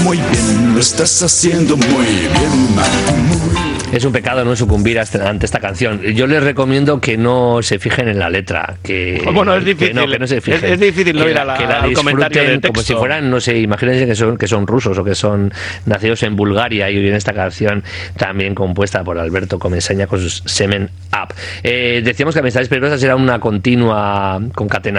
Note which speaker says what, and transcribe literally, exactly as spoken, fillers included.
Speaker 1: muy bien, lo estás haciendo muy bien, muy
Speaker 2: Es un pecado no sucumbir ante esta canción. Yo les recomiendo que no se fijen en la letra. Que,
Speaker 3: bueno, es difícil.
Speaker 2: Que no, que no se fijen.
Speaker 3: Es, es difícil no ir a la,
Speaker 2: que la
Speaker 3: al comentario de texto.
Speaker 2: Como si fueran, no sé, imagínense que son, que son rusos o que son nacidos en Bulgaria y oyen esta canción también compuesta por Alberto Comesaña con sus Semen Up. Eh, decíamos que Amistades Peligrosas era una continua concatenación